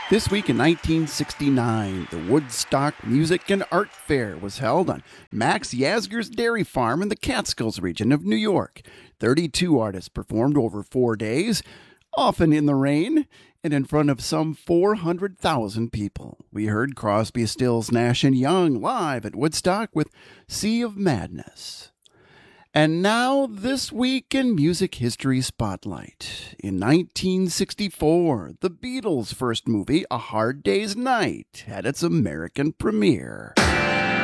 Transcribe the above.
This week in 1969, the Woodstock Music and Art Fair was held on Max Yasgur's dairy farm in the Catskills region of New York. 32 artists performed over 4 days, often in the rain, and in front of some 400,000 people. We heard Crosby, Stills, Nash & Young live at Woodstock with Sea of Madness. And now, this week in Music History Spotlight. In 1964, the Beatles' first movie, A Hard Day's Night, had its American premiere.